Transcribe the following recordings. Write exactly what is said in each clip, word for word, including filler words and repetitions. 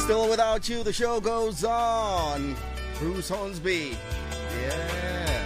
Still without you, the show goes on. Bruce Hornsby. Yeah.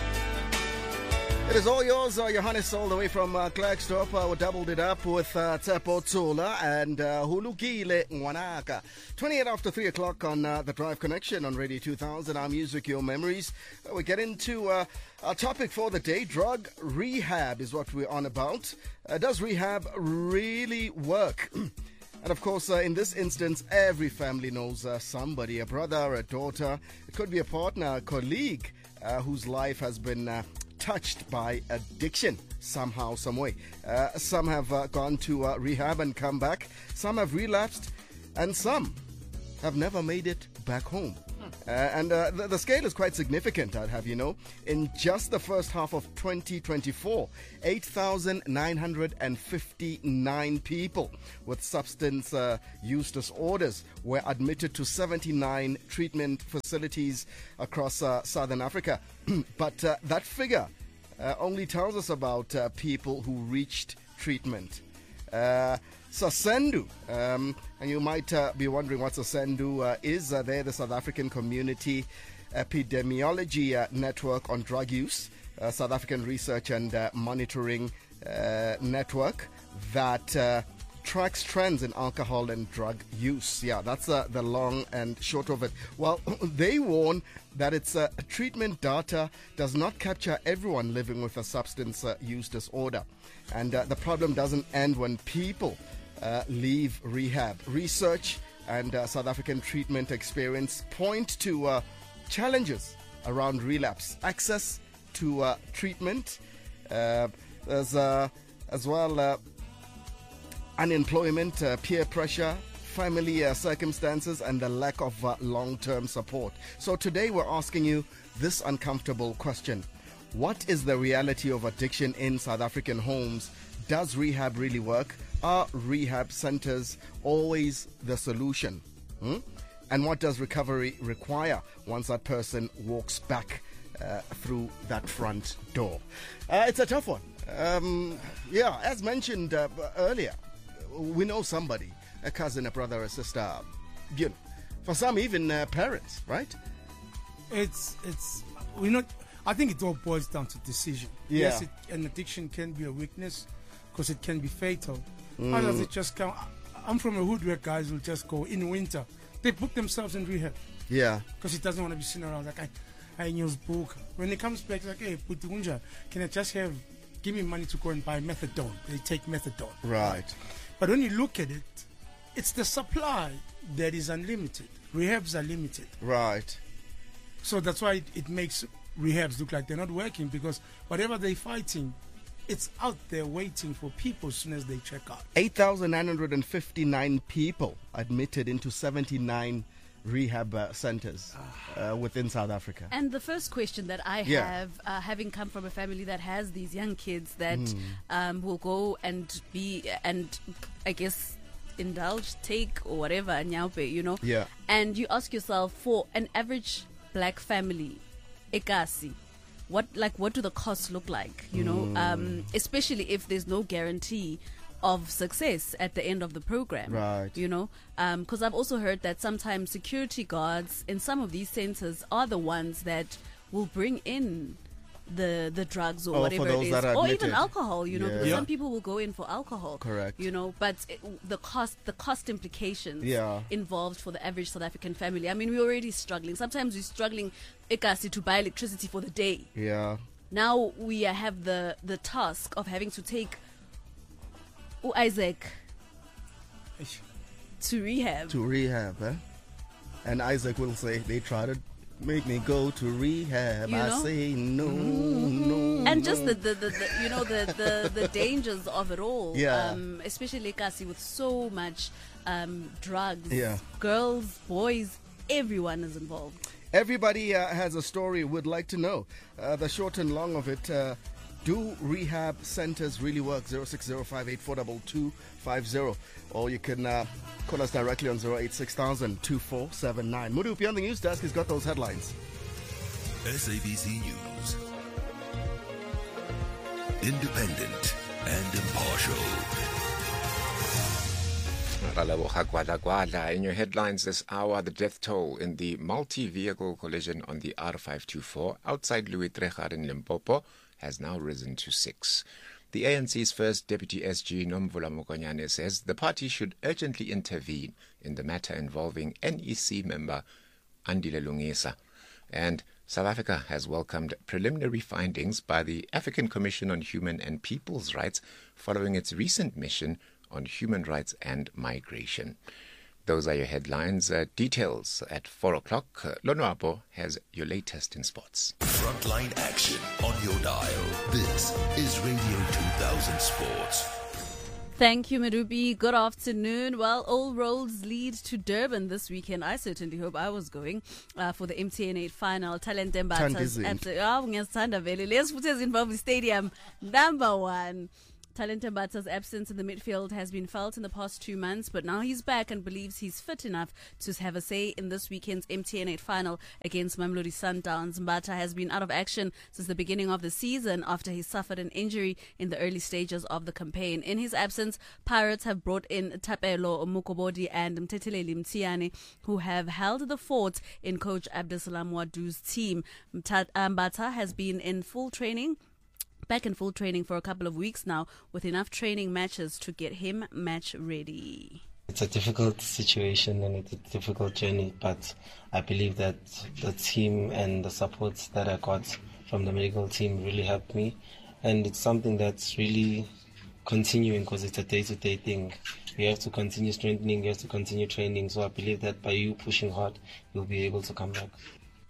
It is all yours, uh, Johannes, all the way from uh, Klerksdorp. Uh, we doubled it up with uh, Tsepo Tsula and uh, Hulukile Ngwanaka. twenty-eight after three o'clock on uh, the Drive Connection on Radio two thousand. Our music, your memories. Uh, we get into uh, our topic for the day. Drug rehab is what we're on about. Uh, does rehab really work? And of course, uh, in this instance, every family knows uh, somebody, a brother, a daughter. It could be a partner, a colleague uh, whose life has been uh, touched by addiction somehow, some way. Uh, some have uh, gone to uh, rehab and come back. Some have relapsed, and some have never made it back home. Uh, and uh, the, the scale is quite significant, I'd have you know. In just the first half of twenty twenty-four, eight thousand nine hundred fifty-nine people with substance uh, use disorders were admitted to seventy-nine treatment facilities across uh, Southern Africa. But uh, that figure uh, only tells us about uh, people who reached treatment. Uh, SASENDU, um, and you might uh, be wondering what SASENDU uh, is. Uh, they're the South African Community Epidemiology uh, Network on Drug Use, uh, South African Research and uh, Monitoring uh, Network that uh, tracks trends in alcohol and drug use. Yeah, that's uh, the long and short of it. Well, they warn that its uh, treatment data does not capture everyone living with a substance uh, use disorder. And uh, the problem doesn't end when people uh, leave rehab. Research and uh, South African treatment experience point to uh, challenges around relapse, access to uh, treatment, uh, there's uh, as well uh, unemployment, uh, peer pressure, family uh, circumstances, and the lack of uh, long-term support. So today we're asking you this uncomfortable question. What is the reality of addiction in South African homes? Does rehab really work? Are rehab centers always the solution? Hmm? And what does recovery require once that person walks back uh, through that front door? Uh, it's a tough one. Um, yeah, as mentioned uh, earlier, we know somebody, a cousin, a brother, a sister, you know, for some even uh, parents, right? It's, it's, we're not, I think it all boils down to decision. Yeah. Yes, it, an addiction can be a weakness because it can be fatal. Mm. How does it just come? I'm from a hood where guys will just go in winter. They put themselves in rehab. Yeah. Because he doesn't want to be seen around. Like, I, I news book. When he comes back, he's like, hey, Putunja, can I just have, give me money to go and buy methadone? They take methadone. Right. But when you look at it, it's the supply that is unlimited. Rehabs are limited. Right. So that's why it, it makes rehabs look like they're not working, because whatever they're fighting, it's out there waiting for people as soon as they check out. eight thousand nine hundred fifty-nine people admitted into seventy-nine rehab uh, centers uh, within South Africa. And the first question that I Yeah. have, uh, having come from a family that has these young kids that Mm. um, will go and be, and I guess indulge, take, or whatever, nyaupe, you know? Yeah. And you ask yourself, for an average black family, ekasi, what like what do the costs look like, you know, um, especially if there's no guarantee of success at the end of the program, Right. you know, because I've also heard that sometimes security guards in some of these centers are the ones that will bring in the the drugs or Oh, for whatever those it is, that are or admitted. even alcohol, you know, Yeah. because Yeah. some people will go in for alcohol, Correct. you know, but it, the cost the cost implications Yeah. involved for the average South African family. I mean, we're already struggling. Sometimes we're struggling ekasi to buy electricity for the day. Yeah. Now we uh, have the the task of having to take U Isaac to rehab. To rehab, eh? And Isaac will say, they try to make me go to rehab. You I know? say no, no. And just no. the, the, the, the you know the, the, the dangers of it all, Yeah. um, especially Kasi with so much um, drugs, Yeah. girls, boys, everyone is involved. Everybody uh, has a story would like to know. Uh, the short and long of it, uh, do rehab centers really work? zero six zero five eight four two two five zero. Or you can uh, call us directly on zero eight six thousand two four seven nine. Mudupi on the news desk has got those headlines. S A B C News. Independent and impartial. Ralaboha Gwala Gwala. In your headlines this hour, the death toll in the multi-vehicle collision on the R five two four outside Louis Trechard in Limpopo has now risen to six. The A N C's first Deputy S G, Nomvula Mokonyane, says the party should urgently intervene in the matter involving N E C member Andile Lungisa. And South Africa has welcomed preliminary findings by the African Commission on Human and People's Rights following its recent mission on human rights and migration. Those are your headlines. Uh, details at four o'clock. Uh, Lonoapo has your latest in sports. Frontline action on your dial. This is Radio two thousand Sports. Thank you, Medupi. Good afternoon. Well, all roads lead to Durban this weekend. I certainly hope I was going uh, for the M T N eight final. Talent Mbatha's Let's put us involved with Stadium number one. Talent Mbatha's absence in the midfield has been felt in the past two months, but now he's back and believes he's fit enough to have a say in this weekend's M T N eight final against Mamelodi Sundowns. Mbatha has been out of action since the beginning of the season after he suffered an injury in the early stages of the campaign. In his absence, Pirates have brought in Tapelo Mukobodi and Mteteleli Mtiane, who have held the fort in coach Abdesalam Wadu's team. Mbatha has been in full training Back in full training for a couple of weeks now, with enough training matches to get him match ready. It's a difficult situation and it's a difficult journey, but I believe that the team and the support that I got from the medical team really helped me, and it's something that's really continuing because it's a day-to-day thing. You have to continue strengthening, you have to continue training, so I believe that by you pushing hard, you'll be able to come back.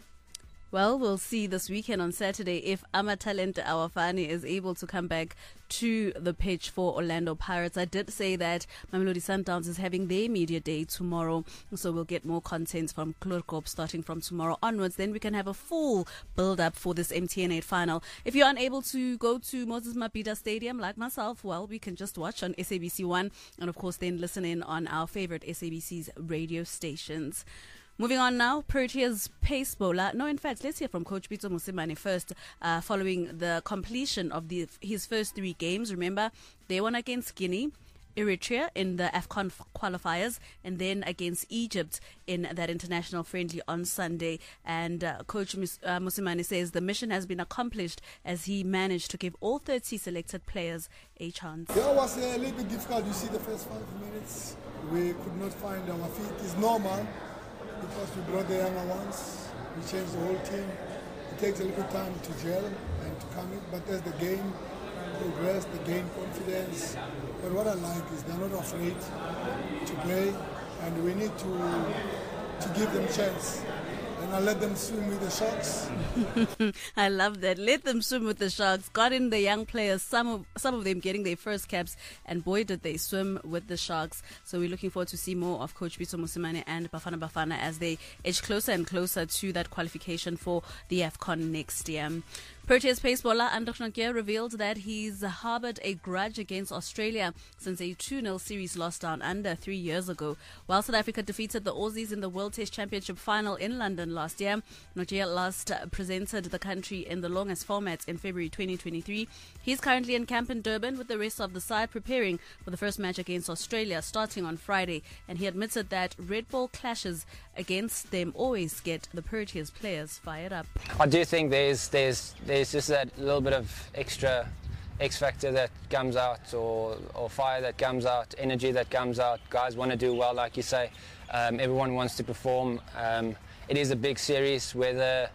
Well, we'll see this weekend on Saturday if Amatalente Awafani is able to come back to the pitch for Orlando Pirates. I did say that Mamelodi Sundowns is having their media day tomorrow, so we'll get more content from Klurkop starting from tomorrow onwards. Then we can have a full build-up for this M T N eight final. If you're unable to go to Moses Mabhida Stadium, like myself, well, we can just watch on S A B C one and, of course, then listen in on our favorite S A B C's radio stations. Moving on now, Proteas pace bowler. No, in fact, let's hear from Coach Pitso Mosimane first, uh, following the completion of the, his first three games. Remember, they won against Guinea, Eritrea in the AFCON qualifiers, and then against Egypt in that international friendly on Sunday. And uh, Coach Mus- uh, Mosimane says the mission has been accomplished as he managed to give all thirty selected players a chance. Yeah, it was a little bit difficult. You see the first five minutes, we could not find our feet. It's normal, because we brought the younger ones, we changed the whole team. It takes a little time to gel and to come in, but as the game progressed, they gain confidence. But what I like is they're not afraid to play, and we need to to give them a chance. And I let them swim with the sharks. I love that. Let them swim with the sharks. Got in the young players, some of some of them getting their first caps, and boy, did they swim with the sharks. So we're looking forward to see more of Coach Pitso Mosimane and Bafana Bafana as they edge closer and closer to that qualification for the AFCON next year. Proteas pace bowler André Nokia revealed that he's harbored a grudge against Australia since a two nil series loss down under three years ago. While South Africa defeated the Aussies in the World Test Championship final in London last year, Nokia last presented the country in the longest format in February twenty twenty-three. He's currently in camp in Durban with the rest of the side preparing for the first match against Australia starting on Friday, and he admitted that red ball clashes against them always get the Proteas players fired up. I do think there's there's there's just that little bit of extra X factor that comes out, or or fire that comes out, energy that comes out. Guys want to do well, like you say. Um, everyone wants to perform. Um, it is a big series. Whether,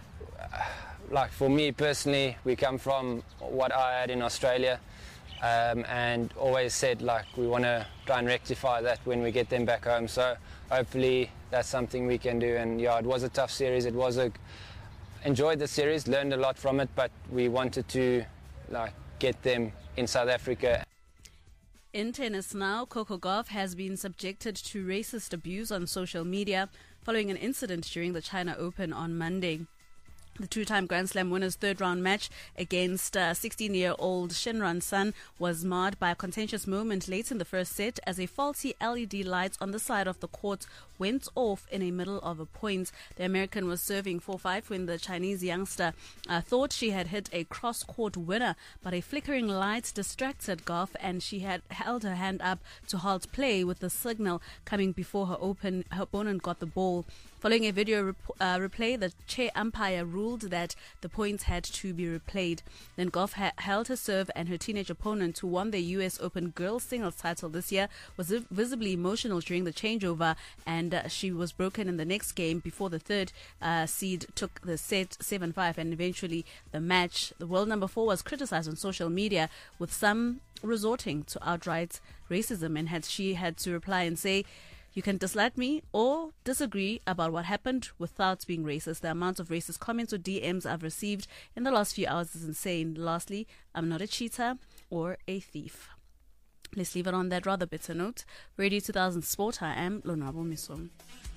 like for me personally, we come from what I had in Australia, um, and always said like we want to try and rectify that when we get them back home. So hopefully that's something we can do. And yeah, it was a tough series. It was a enjoyed the series, learned a lot from it, but we wanted to like get them in South Africa. In tennis now, Coco Gauff has been subjected to racist abuse on social media following an incident during the China Open on Monday. The two-time Grand Slam winner's third-round match against uh, sixteen-year-old Shinran Sun was marred by a contentious moment late in the first set as a faulty L E D light on the side of the court went off in the middle of a point. The American was serving four five when the Chinese youngster uh, thought she had hit a cross-court winner, but a flickering light distracted Goff, and she had held her hand up to halt play with the signal coming before her, open, her opponent got the ball. Following a video rep- uh, replay, the chair umpire ruled that the points had to be replayed. Then Goff ha- held her serve, and her teenage opponent, who won the U S Open girls singles title this year, was v- visibly emotional during the changeover, and uh, she was broken in the next game before the third uh, seed took the set seven five and eventually the match. The world number four was criticized on social media, with some resorting to outright racism, and had she had to reply and say, "You can dislike me or disagree about what happened without being racist." The amount of racist comments or D Ms I've received in the last few hours is insane. Lastly, I'm not a cheater or a thief. Let's leave it on that rather bitter note. Radio two thousand Sport, I am Lonabo Miso.